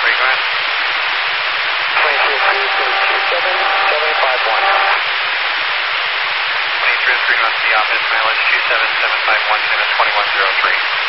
23, go ahead. 23 to 3 must be office, mileage 27751, Cessna 2103.